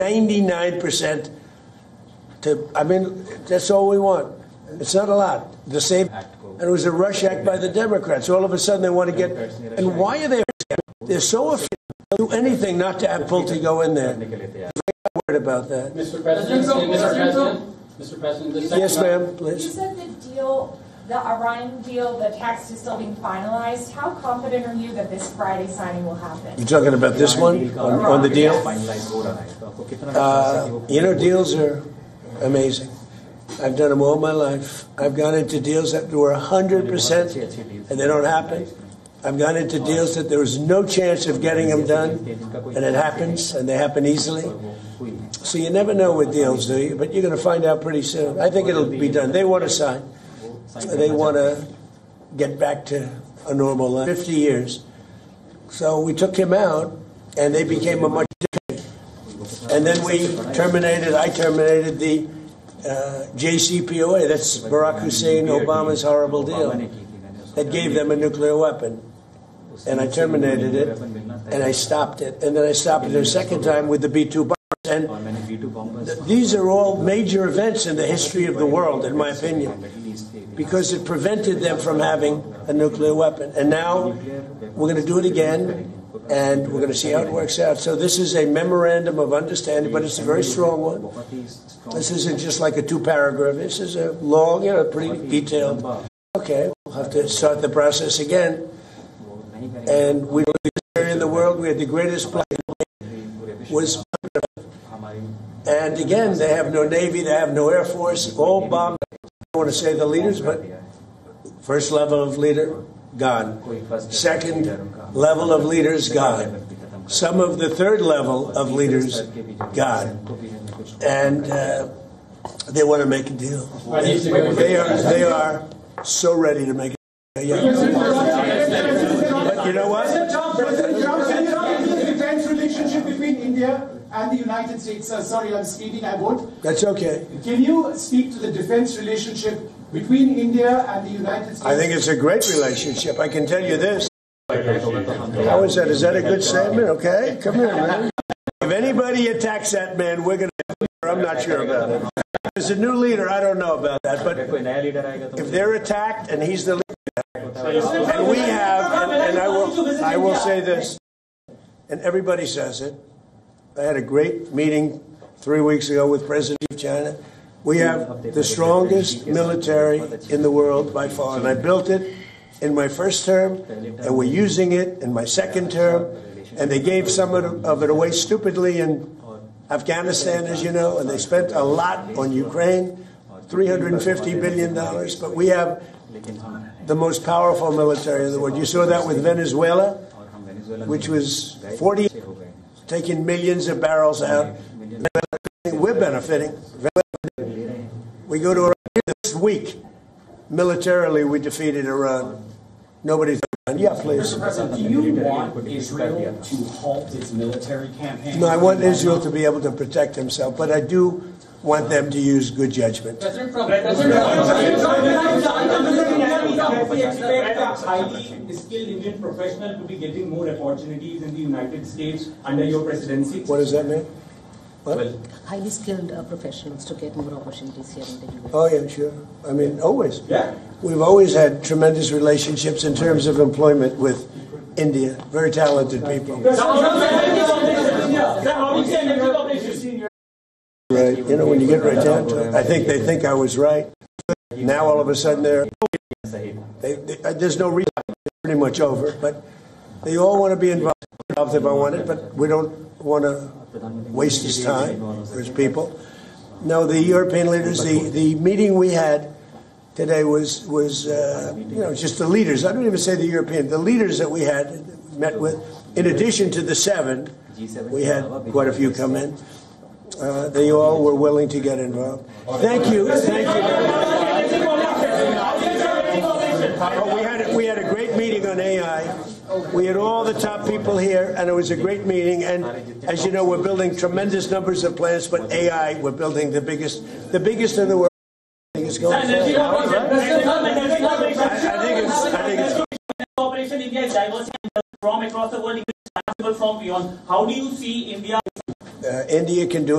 99% to, I mean, that's all we want. It's not a lot. The same, and it was a rush act by the Democrats. All of a sudden they want to get, and why are they? They're so afraid to do anything not to have Pulte go in there. I'm very worried about that. Mr. President, Mr. President, yes, ma'am, please. You said the Iran deal, the text is still being finalized. How confident are you that this Friday signing will happen? You're talking about this one on the deal? You know, deals are amazing. I've done them all my life. I've gone into deals that were 100% and they don't happen. I've gone into deals that there was no chance of getting them done, and it happens, and they happen easily. So you never know with deals, do you? But you're going to find out pretty soon. I think it'll be done. They want to sign. They want to get back to a normal life. 50 years. So we took him out, and they became a much different. And then I terminated the JCPOA. That's Barack Hussein Obama's horrible deal that gave them a nuclear weapon. And I terminated it, and I stopped it. And then I stopped it a second time with the B-2 bombers. And these are all major events in the history of the world, in my opinion, because it prevented them from having a nuclear weapon. And now we're going to do it again, and we're going to see how it works out. So this is a memorandum of understanding, but it's a very strong one. This isn't just like a 2-paragraph. This is a long, pretty detailed. Okay, we'll have to start the process again. And we were the area in the world. We had the greatest plane. Was and again, they have no Navy, they have no Air Force, all bombed. I don't want to say the leaders, but first level of leader, gone. Second level of leaders, gone. Some of the third level of leaders, gone. And they want to make a deal. They are so ready to make a deal. But you know what? The defense relationship between India and the United States. Sorry, I'm speaking. I won't. That's okay. Can you speak to the defense relationship between India and the United States? I think it's a great relationship. I can tell you this. How is that? Is that a good statement? Okay, come here, man. If anybody attacks that man, we're going to. I'm not sure about it. As a new leader, I don't know about that. But if they're attacked and he's the leader, and we have, and I will say this, and everybody says it. I had a great meeting 3 weeks ago with President of China. We have the strongest military in the world by far, and I built it in my first term, and we're using it in my second term, and they gave some of it away stupidly in Afghanistan, as you know, and they spent a lot on Ukraine, $350 billion, but we have the most powerful military in the world. You saw that with Venezuela, which was 40, taking millions of barrels out. We're benefiting. We go to Iran this week. Militarily, we defeated Iran. Nobody's done. Yeah, please. Mr. President, do you want Israel to halt its military campaign? No, I want Israel to be able to protect himself, but I do want them to use good judgment. President, we expect a highly skilled Indian professional to be getting more opportunities in the United States under your presidency. What does that mean? What? Well, highly skilled professionals to get more opportunities here in the U.S. Oh, yeah, sure. I mean, always. Yeah. We've always had tremendous relationships in terms of employment with India. Very talented people. Right. You know, when you get right down to it, I think they think I was right. Now all of a sudden there's no reason. It's pretty much over. But they all want to be involved if I want it, but we don't want to waste his time or his people. No, the European leaders, the meeting we had today was just the leaders. I don't even say the European, the leaders that we had met with. In addition to the 7, we had quite a few come in. They all were willing to get involved. Thank you. Thank you. We had a great meeting on AI. We had all the top people here, and it was a great meeting. And as you know, we're building tremendous numbers of plants, but AI, we're building the biggest in the world. I think it's going Cooperation India is diverse from across the world, from beyond. How do you see India? India can do it.